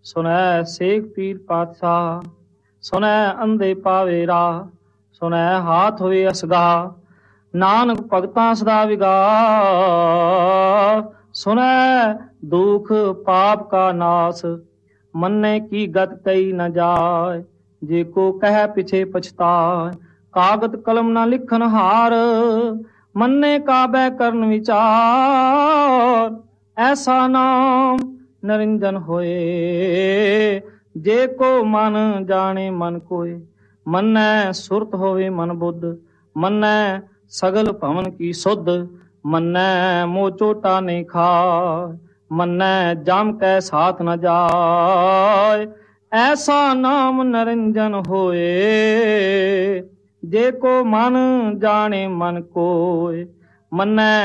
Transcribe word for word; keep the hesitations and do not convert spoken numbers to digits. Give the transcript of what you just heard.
ਸੁਨੈ ਸੇਖ ਪੀਰ ਪਾਤਸ਼ਾਹ। ਸੁਨੈ ਅੰਧੇ ਪਾਵੇ ਰਾਹ, ਸੁਨੈ ਹਾਥ ਹੋਏ ਅਸਗਾ, ਨਾਨਕ ਭਗਤਾਂ ਸਦਾ ਵਿਗਾਸ। ਸੁਨੈ ਦੁਖ ਪਾਪ ਕਾ ਨਾਸ, ਮੰਨੇ ਕੀ ਗਤ ਕਈ ਨ ਜਾਏ, ਜੇ ਕੋ ਕਹਿ ਪਿਛੇ ਪਛਤਾਏ। ਕਾਗਤ ਕਲਮ ਨਾ ਲਿਖਨ ਹਾਰ, ਮੰਨੇ ਕਾਬੈ ਕਰਨ ਵਿਚਾਰ। ਐਸਾ ਨਾਮ ਨਰਿੰਜਨ ਹੋਏ, ਜੇ ਕੋ ਮਨ ਜਾਣੇ ਮਨ ਕੋਏ। ਮੰਨੈ ਸੁਰਤ ਹੋਵੇ ਮਨ ਬੁੱਧ, ਮੰਨੈ ਸਗਲ ਭਵਨ ਕੀ ਸੁਧ। ਮੰਨੈ ਮੋਹ ਚੋਟਾ ਨਹੀਂ ਖਾਏ, ਮੰਨੈ ਜਮ ਕੈ ਸਾਥ ਨ ਜਾਏ। ਐਸਾ ਨਾਮ ਨਰਿੰਜਨ ਹੋਏ, ਜੇ ਕੋ ਮਨ ਜਾਣੇ ਮਨ ਕੋਏ। ਮੰਨੈ